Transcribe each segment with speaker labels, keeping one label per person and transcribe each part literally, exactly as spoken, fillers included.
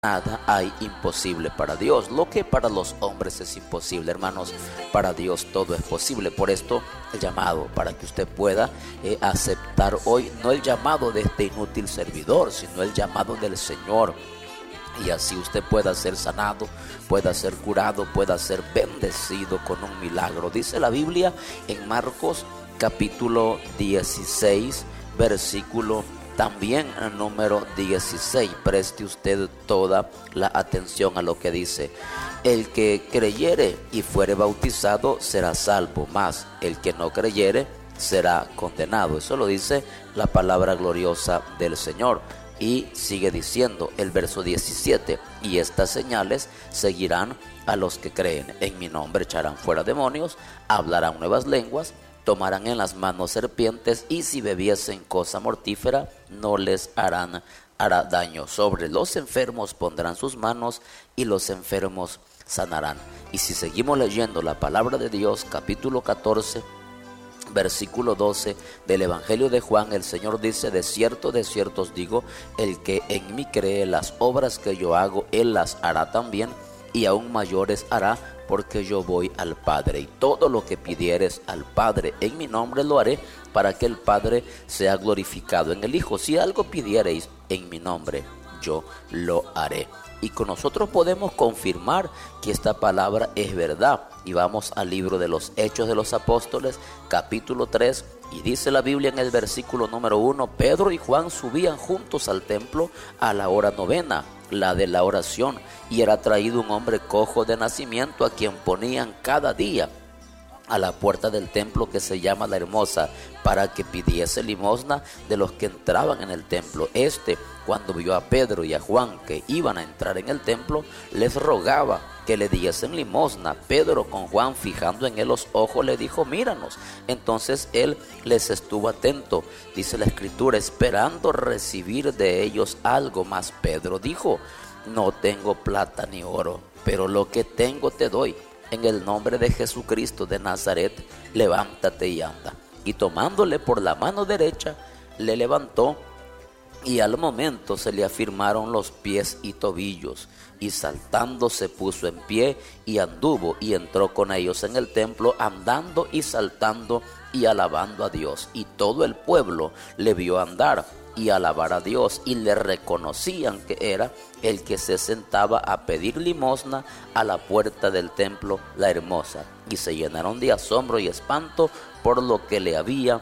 Speaker 1: Nada hay imposible para Dios. Lo que para los hombres es imposible, hermanos, para Dios todo es posible. Por esto el llamado, para que usted pueda eh, aceptar hoy, no el llamado de este inútil servidor, sino el llamado del Señor. Y así usted pueda ser sanado, pueda ser curado, pueda ser bendecido con un milagro. Dice la Biblia en Marcos capítulo dieciséis, versículo también el número dieciséis. Preste usted toda la atención a lo que dice: el que creyere y fuere bautizado será salvo, mas el que no creyere será condenado. Eso lo dice la palabra gloriosa del Señor. Y sigue diciendo el verso diecisiete: y estas señales seguirán a los que creen. En mi nombre echarán fuera demonios, hablarán nuevas lenguas, tomarán en las manos serpientes, y si bebiesen cosa mortífera no les harán hará daño. Sobre los enfermos pondrán sus manos y los enfermos sanarán. Y si seguimos leyendo la palabra de Dios, capítulo catorce, versículo doce del Evangelio de Juan, el Señor dice: de cierto, de cierto os digo, el que en mí cree, las obras que yo hago, él las hará también, y aún mayores hará, porque yo voy al Padre. Y todo lo que pidieres al Padre en mi nombre lo haré, para que el Padre sea glorificado en el Hijo. Si algo pidiereis en mi nombre, yo lo haré. Y con nosotros podemos confirmar que esta palabra es verdad. Y vamos al libro de los Hechos de los Apóstoles, capítulo tres, y dice la Biblia en el versículo número uno: Pedro y Juan subían juntos al templo a la hora novena, la de la oración, y era traído un hombre cojo de nacimiento, a quien ponían cada día a la puerta del templo, que se llama La Hermosa, para que pidiese limosna de los que entraban en el templo. Este, cuando vio a Pedro y a Juan que iban a entrar en el templo, les rogaba que le diesen limosna. Pedro, con Juan fijando en él los ojos, le dijo: míranos. Entonces él les estuvo atento, dice la Escritura, esperando recibir de ellos algo. Mas Pedro dijo: no tengo plata ni oro, pero lo que tengo te doy. En el nombre de Jesucristo de Nazaret, levántate y anda. Y tomándole por la mano derecha, le levantó, y al momento se le afirmaron los pies y tobillos, y saltando se puso en pie y anduvo, y entró con ellos en el templo, andando y saltando y alabando a Dios. Y todo el pueblo le vio andar y alabar a Dios, y le reconocían que era el que se sentaba a pedir limosna a la puerta del templo La Hermosa, y se llenaron de asombro y espanto por lo que le había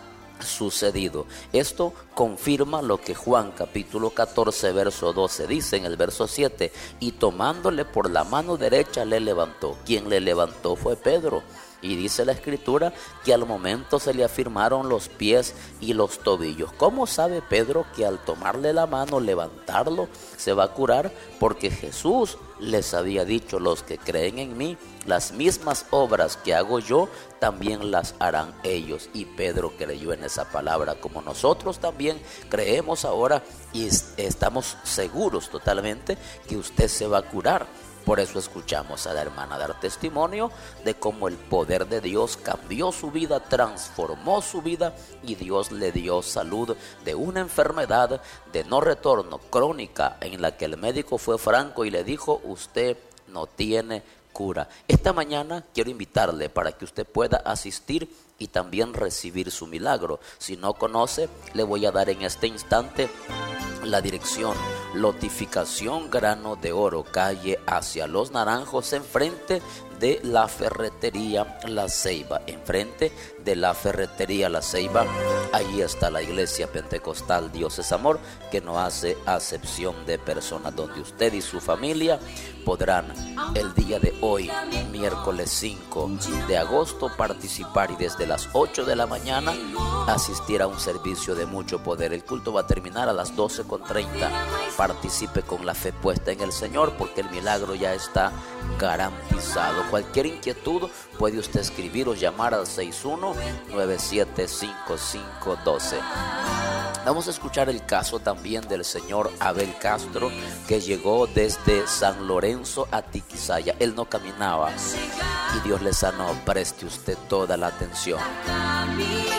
Speaker 1: sucedido. Esto confirma lo que Juan capítulo catorce verso doce dice en el verso siete: y tomándole por la mano derecha le levantó. Quien le levantó fue Pedro. Y dice la Escritura que al momento se le afirmaron los pies y los tobillos. ¿Cómo sabe Pedro que al tomarle la mano, levantarlo, se va a curar? Porque Jesús les había dicho: los que creen en mí, las mismas obras que hago yo, también las harán ellos. Y Pedro creyó en esa palabra, como nosotros también creemos ahora, y estamos seguros totalmente que usted se va a curar. Por eso escuchamos a la hermana dar testimonio de cómo el poder de Dios cambió su vida, transformó su vida, y Dios le dio salud de una enfermedad de no retorno crónica, en la que el médico fue franco y le dijo: usted no tiene cura. Esta mañana quiero invitarle para que usted pueda asistir y también recibir su milagro. Si no conoce, le voy a dar en este instante la dirección: Lotificación Grano de Oro, calle Hacia Los Naranjos, enfrente de la ferretería La Ceiba. Enfrente de la ferretería La Ceiba, allí está la iglesia pentecostal Dios es Amor, que no hace acepción de personas, donde usted y su familia podrán el día de hoy, miércoles cinco de agosto, participar, y desde las ocho de la mañana asistir a un servicio de mucho poder. El culto va a terminar a las doce con treinta. Participe con la fe puesta en el Señor, porque el milagro ya está garantizado. Cualquier inquietud puede usted escribir o llamar al seis uno nueve siete cinco cinco uno dos. Vamos a escuchar el caso también del señor Abel Castro, que llegó desde San Lorenzo a Tiquisaya. Él no caminaba y Dios le sanó. Preste usted toda la atención.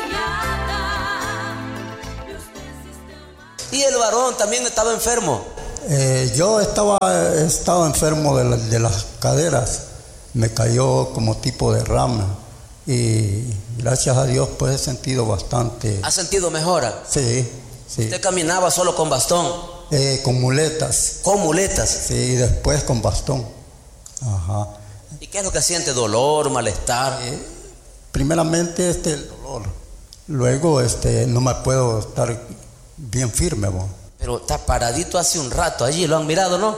Speaker 2: Y el varón también estaba enfermo. Eh, yo estaba, estaba enfermo de, la, de las caderas, me cayó como tipo derrame y gracias a Dios pues he sentido bastante.
Speaker 3: ¿Ha sentido mejora?
Speaker 2: Sí, sí.
Speaker 3: ¿Usted caminaba solo con bastón?
Speaker 2: Eh, con muletas.
Speaker 3: ¿Con muletas?
Speaker 2: Sí, y después con bastón. Ajá.
Speaker 3: ¿Y qué es lo que siente? ¿Dolor, malestar?
Speaker 2: Eh, primeramente este, el dolor, luego este, no me puedo estar bien firme, ¿no?
Speaker 3: Pero está paradito hace un rato allí, ¿lo han mirado, no?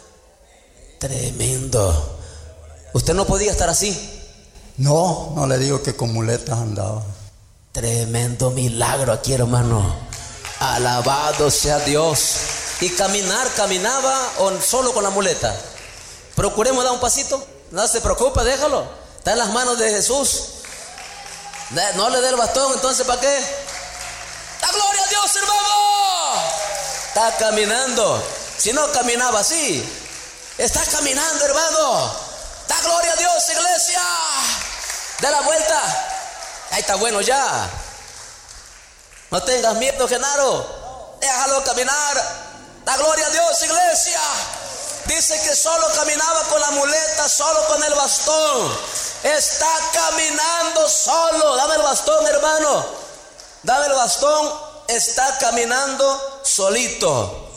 Speaker 3: Tremendo. ¿Usted no podía estar así?
Speaker 2: No, no le digo que con muletas andaba.
Speaker 3: Tremendo milagro aquí, hermano. Alabado sea Dios. ¿Y caminar, caminaba o solo con la muleta? Procuremos dar un pasito. No se preocupe, déjalo. Está en las manos de Jesús. No le dé el bastón, entonces ¿para qué? ¡La gloria a Dios, hermano! Está caminando. Si no caminaba así, está caminando, hermano. ¡Da gloria a Dios, iglesia! Da la vuelta. Ahí está bueno ya. No tengas miedo, Genaro. Déjalo caminar. ¡Da gloria a Dios, iglesia! Dice que solo caminaba con la muleta, solo con el bastón. Está caminando solo. Dame el bastón, hermano. Dame el bastón. Está caminando solito.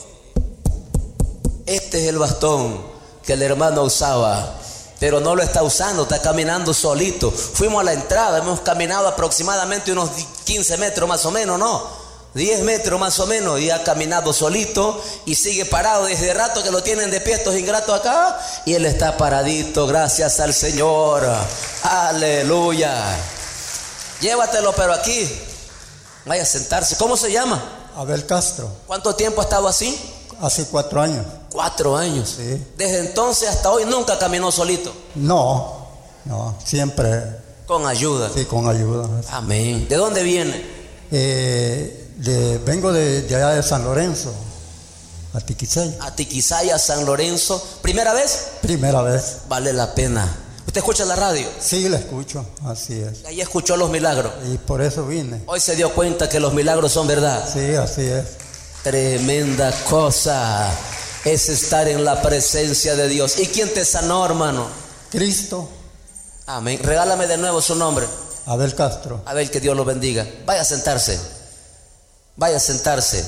Speaker 3: Este es el bastón que el hermano usaba, pero no lo está usando, está caminando solito. Fuimos a la entrada, hemos caminado aproximadamente unos quince metros más o menos, ¿no? diez metros más o menos, y ha caminado solito y sigue parado desde el rato que lo tienen de pie estos ingratos acá, y él está paradito, gracias al Señor. Aleluya. Llévatelo, pero aquí vaya a sentarse. ¿Cómo se llama?
Speaker 2: Abel Castro.
Speaker 3: ¿Cuánto tiempo ha estado así?
Speaker 2: Hace cuatro años.
Speaker 3: Cuatro años.
Speaker 2: Sí.
Speaker 3: Desde entonces hasta hoy nunca caminó solito.
Speaker 2: No, no, siempre.
Speaker 3: Con ayuda.
Speaker 2: Sí, con ayuda.
Speaker 3: Amén. ¿De dónde viene?
Speaker 2: Eh, de, vengo de, de allá de San Lorenzo, a Tiquisaya.
Speaker 3: A Tiquisaya, San Lorenzo. ¿Primera vez?
Speaker 2: Primera vez.
Speaker 3: Vale la pena. ¿Usted escucha la radio?
Speaker 2: Sí, la escucho, así es.
Speaker 3: Ahí escuchó los milagros.
Speaker 2: Y por eso vine.
Speaker 3: Hoy se dio cuenta que los milagros son verdad.
Speaker 2: Sí, así es.
Speaker 3: Tremenda cosa es estar en la presencia de Dios. ¿Y quién te sanó, hermano?
Speaker 2: Cristo.
Speaker 3: Amén. Regálame de nuevo su nombre.
Speaker 2: Abel Castro.
Speaker 3: A ver, que Dios lo bendiga. Vaya a sentarse. Vaya a sentarse.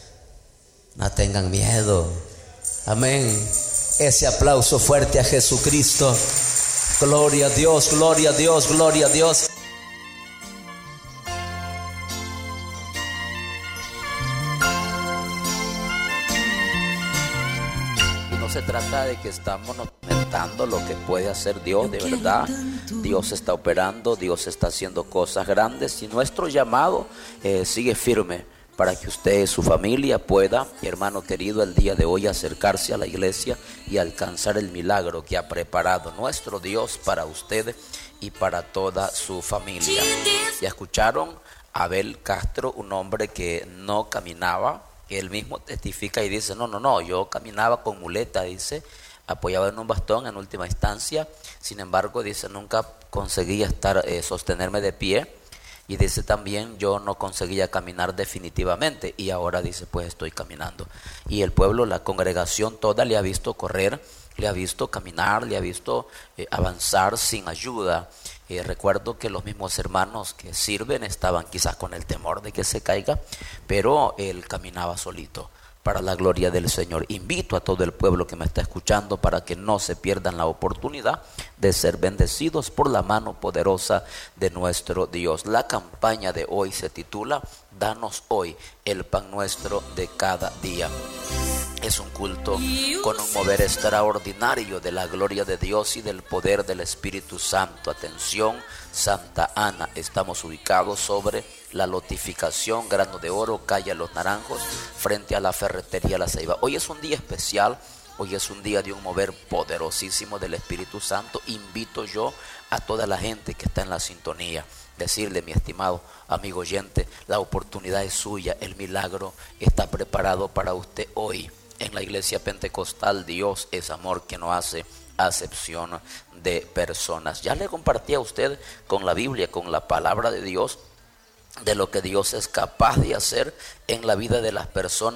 Speaker 3: No tengan miedo. Amén. Ese aplauso fuerte a Jesucristo. Gloria a Dios, gloria a Dios, gloria a Dios.
Speaker 1: Se trata de que estamos comentando lo que puede hacer Dios de verdad. Dios está operando, Dios está haciendo cosas grandes y nuestro llamado eh, sigue firme para que usted y su familia pueda, hermano querido, el día de hoy acercarse a la iglesia y alcanzar el milagro que ha preparado nuestro Dios para usted y para toda su familia. ¿Ya escucharon? Abel Castro, un hombre que no caminaba. Él mismo testifica y dice, no, no, no, yo caminaba con muleta, dice, apoyaba en un bastón en última instancia, sin embargo, dice, nunca conseguía estar, eh, sostenerme de pie, y dice también, yo no conseguía caminar definitivamente, y ahora dice, pues estoy caminando. Y el pueblo, la congregación toda le ha visto correr, le ha visto caminar, le ha visto eh, avanzar sin ayuda. Eh, recuerdo que los mismos hermanos que sirven estaban quizás con el temor de que se caiga, pero él caminaba solito para la gloria del Señor. Invito a todo el pueblo que me está escuchando para que no se pierdan la oportunidad de ser bendecidos por la mano poderosa de nuestro Dios. La campaña de hoy se titula Danos hoy el pan nuestro de cada día. Es un culto con un mover extraordinario de la gloria de Dios y del poder del Espíritu Santo. Atención, Santa Ana, estamos ubicados sobre la lotificación Grano de Oro, calle Los Naranjos, frente a la ferretería La Ceiba. Hoy es un día especial, hoy es un día de un mover poderosísimo del Espíritu Santo. Invito yo a toda la gente que está en la sintonía, decirle, mi estimado amigo oyente, la oportunidad es suya, el milagro está preparado para usted hoy. En la iglesia pentecostal, Dios es amor que no hace acepción de personas. Ya le compartí a usted con la Biblia, con la palabra de Dios, de lo que Dios es capaz de hacer en la vida de las personas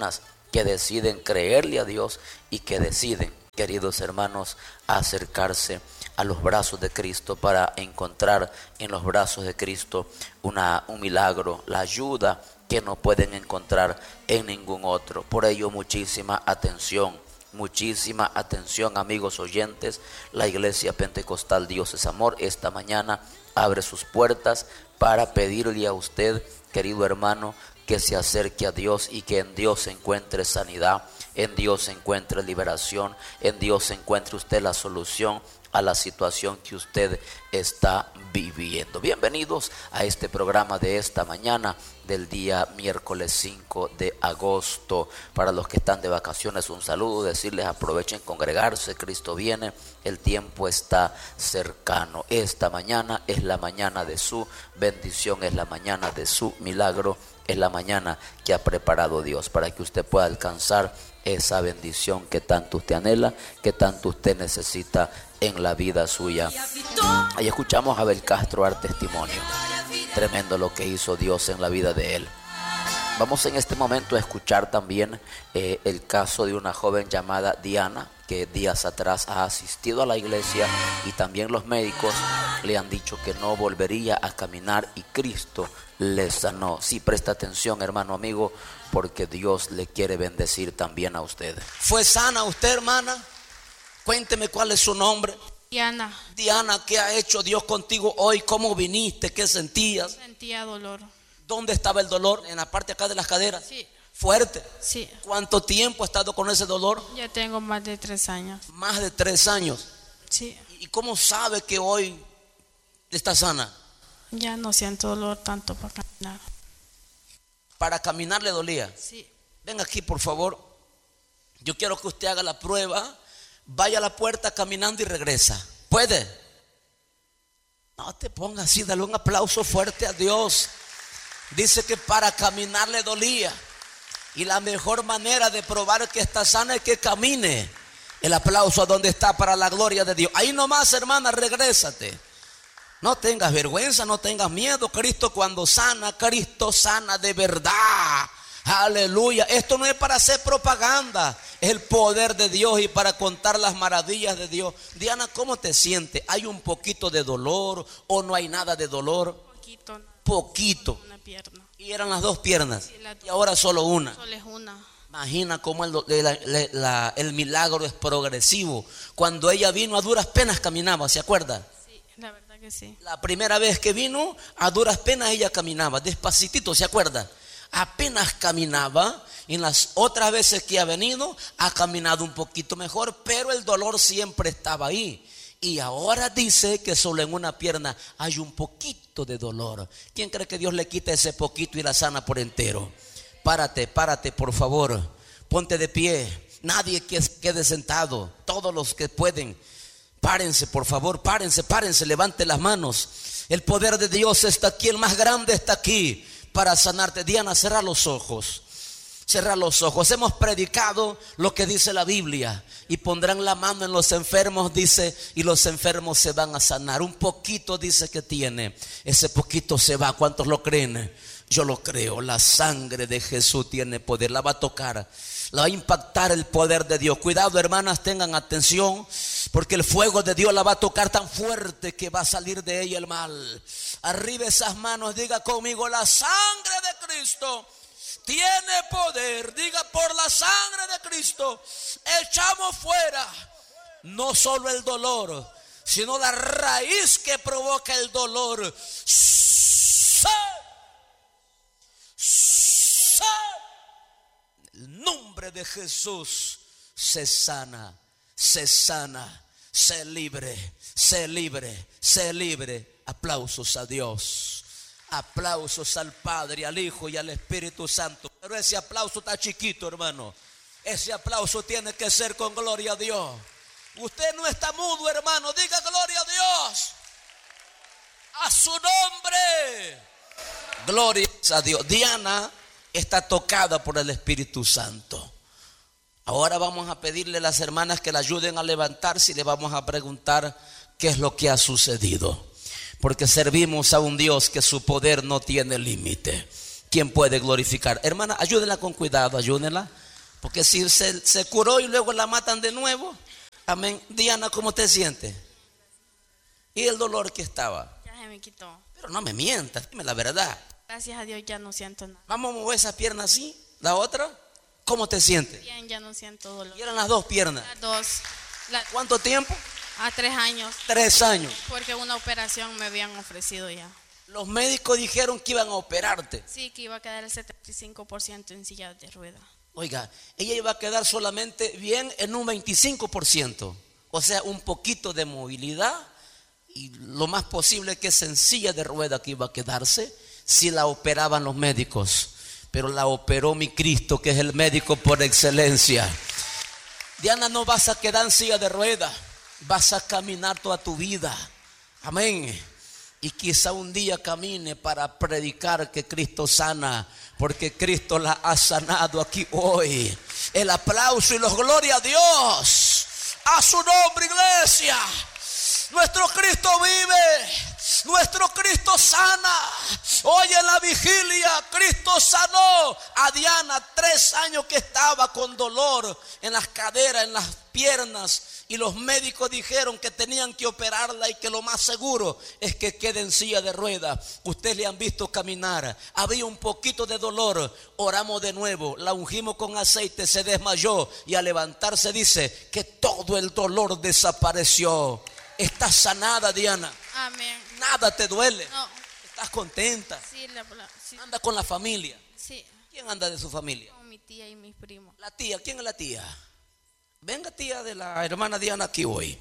Speaker 1: que deciden creerle a Dios y que deciden, queridos hermanos, acercarse a los brazos de Cristo para encontrar en los brazos de Cristo una, un milagro, la ayuda que no pueden encontrar en ningún otro. Por ello, muchísima atención, muchísima atención, amigos oyentes. La Iglesia Pentecostal Dios es Amor esta mañana abre sus puertas para pedirle a usted, querido hermano, que se acerque a Dios y que en Dios se encuentre sanidad, en Dios se encuentre liberación, en Dios se encuentre usted la solución a la situación que usted está viviendo. Bienvenidos a este programa de esta mañana del día miércoles cinco de agosto. Para los que están de vacaciones, un saludo, decirles aprovechen congregarse, Cristo viene, el tiempo está cercano. Esta mañana es la mañana de su bendición, es la mañana de su milagro, es la mañana que ha preparado Dios para que usted pueda alcanzar esa bendición que tanto usted anhela, que tanto usted necesita en la vida suya. Ahí escuchamos a Abel Castro dar testimonio. Tremendo lo que hizo Dios en la vida de él. Vamos en este momento a escuchar también eh, el caso de una joven llamada Diana, que días atrás ha asistido a la iglesia y también los médicos le han dicho que no volvería a caminar y Cristo le sanó. Sí, presta atención, hermano amigo, porque Dios le quiere bendecir también a usted.
Speaker 3: ¿Fue sana usted, hermana? Cuénteme cuál es su nombre.
Speaker 4: Diana.
Speaker 3: Diana, ¿qué ha hecho Dios contigo hoy? ¿Cómo viniste? ¿Qué sentías?
Speaker 4: Sentía dolor.
Speaker 3: ¿Dónde estaba el dolor? ¿En la parte acá de las caderas?
Speaker 4: Sí.
Speaker 3: ¿Fuerte?
Speaker 4: Sí.
Speaker 3: ¿Cuánto tiempo ha estado con ese dolor?
Speaker 4: Ya tengo más de tres años.
Speaker 3: Más de tres años.
Speaker 4: Sí.
Speaker 3: ¿Y cómo sabe que hoy está sana?
Speaker 4: Ya no siento dolor tanto para caminar.
Speaker 3: ¿Para caminar le dolía?
Speaker 4: Sí.
Speaker 3: Venga aquí, por favor. Yo quiero que usted haga la prueba. Vaya a la puerta caminando y regresa. ¿Puede? No te ponga así, dale un aplauso fuerte a Dios. Dice que para caminar le dolía. Y la mejor manera de probar que está sana es que camine. El aplauso a donde está para la gloria de Dios. Ahí nomás, hermana, regrésate. No tengas vergüenza, no tengas miedo. Cristo cuando sana, Cristo sana de verdad. Aleluya. Esto no es para hacer propaganda, es el poder de Dios y para contar las maravillas de Dios. Diana, ¿cómo te sientes? ¿Hay un poquito de dolor o no hay nada de dolor?
Speaker 4: Poquito.
Speaker 3: Poquito.
Speaker 4: Una pierna.
Speaker 3: Y eran las dos piernas.
Speaker 4: Sí, la-
Speaker 3: Y ahora solo una.
Speaker 4: Solo es una.
Speaker 3: Imagina cómo el, la- la- la- el milagro es progresivo. Cuando ella vino, a duras penas caminaba, ¿se acuerda?
Speaker 4: Sí, la verdad que sí.
Speaker 3: La primera vez que vino, a duras penas ella caminaba, despacitito, ¿se acuerda? Apenas caminaba. Y en las otras veces que ha venido, ha caminado un poquito mejor, pero el dolor siempre estaba ahí. Y ahora dice que solo en una pierna hay un poquito de dolor. ¿Quién cree que Dios le quita ese poquito y la sana por entero? Párate, párate, por favor. Ponte de pie. Nadie que quede sentado. Todos los que pueden, párense, por favor, párense, párense, levante las manos. El poder de Dios está aquí, el más grande está aquí para sanarte. Diana, cierra los ojos. Cierra los ojos. Hemos predicado lo que dice la Biblia. Y pondrán la mano en los enfermos, dice, y los enfermos se van a sanar. Un poquito dice que tiene. Ese poquito se va. ¿Cuántos lo creen? Yo lo creo. La sangre de Jesús tiene poder. La va a tocar. La va a impactar el poder de Dios. Cuidado, hermanas, tengan atención, porque el fuego de Dios la va a tocar tan fuerte que va a salir de ella el mal. Arriba esas manos, diga conmigo, la sangre de Cristo tiene poder. Diga, por la sangre de Cristo echamos fuera no solo el dolor, sino la raíz que provoca el dolor. ¡Sí! ¡Sí! El nombre de Jesús se sana, se sana, se libre, se libre, se libre. Aplausos a Dios. Aplausos al Padre, al Hijo y al Espíritu Santo. Pero ese aplauso está chiquito, hermano. Ese aplauso tiene que ser con gloria a Dios. Usted no está mudo, hermano. Diga gloria a Dios. A su nombre. Gloria a Dios. Diana está tocada por el Espíritu Santo. Ahora vamos a pedirle a las hermanas que la ayuden a levantarse y le vamos a preguntar qué es lo que ha sucedido. Porque servimos a un Dios que su poder no tiene límite. ¿Quién puede glorificar? Hermana, ayúdenla con cuidado, ayúdenla. Porque si se, se curó y luego la matan de nuevo. Amén. Diana, ¿cómo te sientes? ¿Y el dolor que estaba?
Speaker 4: Ya se me quitó.
Speaker 3: Pero no me mientas, dime la verdad.
Speaker 4: Gracias a Dios ya no siento nada.
Speaker 3: Vamos a mover esa pierna así. La otra, ¿cómo te sientes?
Speaker 4: Bien, ya no siento dolor.
Speaker 3: Y eran las dos piernas.
Speaker 4: Las dos. La-
Speaker 3: ¿Cuánto tiempo?
Speaker 4: a tres años.
Speaker 3: Tres años.
Speaker 4: Porque una operación me habían ofrecido ya.
Speaker 3: Los médicos dijeron que iban a operarte.
Speaker 4: Sí, que iba a quedar el setenta y cinco por ciento en silla de ruedas.
Speaker 3: Oiga, ella iba a quedar solamente bien en un veinticinco por ciento. O sea, un poquito de movilidad. Y lo más posible que es en silla de rueda que iba a quedarse si la operaban los médicos. Pero la operó mi Cristo, que es el médico por excelencia. Diana, no vas a quedar en silla de rueda, vas a caminar toda tu vida. Amén. Y quizá un día camine para predicar que Cristo sana, porque Cristo la ha sanado aquí hoy. El aplauso y la gloria a Dios. A su nombre, iglesia. Nuestro Cristo vive, nuestro Cristo sana. Hoy en la vigilia Cristo sanó a Diana, tres años que estaba con dolor en las caderas, en las piernas, y los médicos dijeron que tenían que operarla y que lo más seguro es que quede en silla de ruedas. Ustedes le han visto caminar, había un poquito de dolor, oramos de nuevo, la ungimos con aceite, se desmayó y al levantarse dice que todo el dolor desapareció. Estás sanada, Diana.
Speaker 4: Amén.
Speaker 3: Nada te duele.
Speaker 4: No.
Speaker 3: Estás contenta.
Speaker 4: Sí, la, la- sí,
Speaker 3: Anda con la familia.
Speaker 4: sí,
Speaker 3: ¿Quién anda de su familia?
Speaker 4: con mi tía y mis primos.
Speaker 3: La tía. ¿Quién es la tía? Venga, tía de la hermana Diana aquí hoy.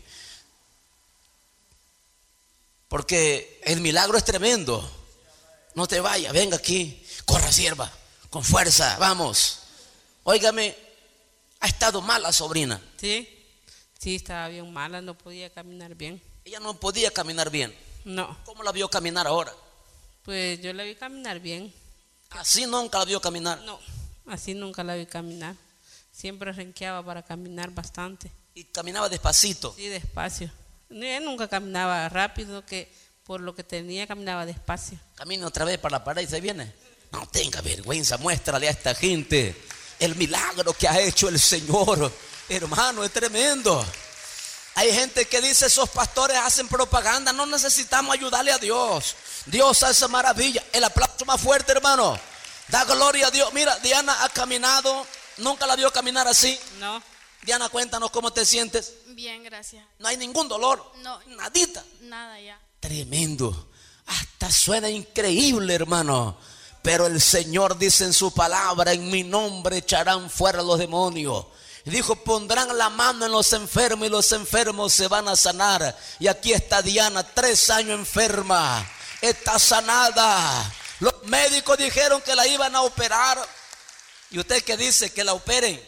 Speaker 3: Porque el milagro es tremendo. No te vayas, venga aquí. Corra, sierva, con fuerza, vamos. Óigame, ha estado mal la sobrina.
Speaker 5: Sí, sí, estaba bien mala, no podía caminar bien.
Speaker 3: Ella no podía caminar bien.
Speaker 5: No,
Speaker 3: ¿Cómo la vio caminar ahora?
Speaker 5: pues yo la vi caminar bien.
Speaker 3: Así nunca la vio caminar.
Speaker 5: No, así nunca la vi caminar. Siempre renqueaba para caminar bastante.
Speaker 3: Y caminaba despacito.
Speaker 5: Sí, despacio. No, ella nunca caminaba rápido, que por lo que tenía caminaba despacio.
Speaker 3: Camina otra vez para la pared y se viene. No tenga vergüenza, muéstrale a esta gente el milagro que ha hecho el Señor. Hermano, es tremendo. Hay gente que dice, esos pastores hacen propaganda, no necesitamos ayudarle a Dios. Dios hace maravilla. El aplauso más fuerte, hermano. Da gloria a Dios. Mira, Diana ha caminado, nunca la vio caminar así.
Speaker 5: No,
Speaker 3: Diana, cuéntanos cómo te sientes.
Speaker 4: Bien, gracias.
Speaker 3: No hay ningún dolor.
Speaker 4: No.
Speaker 3: Nadita.
Speaker 4: Nada ya.
Speaker 3: Tremendo. Hasta suena increíble, hermano. Pero el Señor dice en su palabra, en mi nombre echarán fuera los demonios. Y dijo, pondrán la mano en los enfermos y los enfermos se van a sanar. Y aquí está Diana, tres años enferma. Está sanada. Los médicos dijeron que la iban a operar. ¿Y usted qué dice? ¿Que la operen?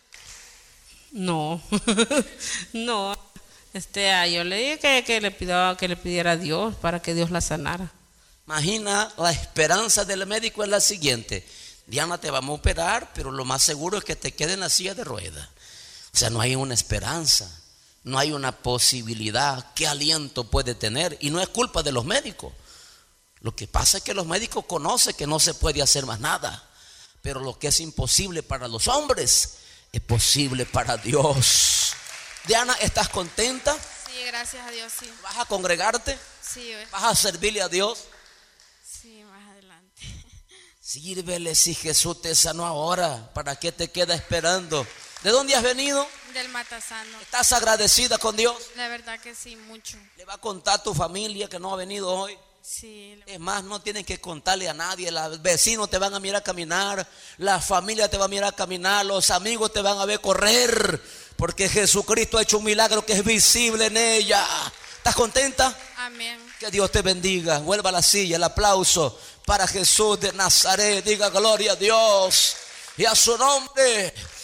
Speaker 5: no, no. Este, ah, yo le dije que, que le pidiera, que le pidiera a Dios para que Dios la sanara.
Speaker 3: Imagina, la esperanza del médico es la siguiente. Diana, te vamos a operar, pero lo más seguro es que te quede en la silla de ruedas. O sea, no hay una esperanza, no hay una posibilidad. ¿Qué aliento puede tener? Y no es culpa de los médicos. Lo que pasa es que los médicos conocen que no se puede hacer más nada. Pero lo que es imposible para los hombres es posible para Dios. Diana, ¿estás contenta?
Speaker 4: Sí, gracias a Dios, sí.
Speaker 3: ¿Vas a congregarte?
Speaker 4: Sí, eh,
Speaker 3: ¿Vas a servirle a Dios?
Speaker 4: sí, más adelante.
Speaker 3: Sírvele si Jesús te sanó ahora. ¿Para qué te queda esperando? ¿De dónde has venido?
Speaker 4: Del Matasano.
Speaker 3: ¿Estás agradecida con Dios?
Speaker 4: La verdad que sí, mucho.
Speaker 3: ¿Le va a contar a tu familia que no ha venido hoy?
Speaker 4: Sí, le-
Speaker 3: Es más, no tienes que contarle a nadie. Los vecinos te van a mirar caminar, la familia te va a mirar caminar, los amigos te van a ver correr, porque Jesucristo ha hecho un milagro que es visible en ella. ¿Estás contenta?
Speaker 4: amén.
Speaker 3: Que Dios te bendiga. Vuelva a la silla. El aplauso para Jesús de Nazaret. Diga gloria a Dios y a su nombre.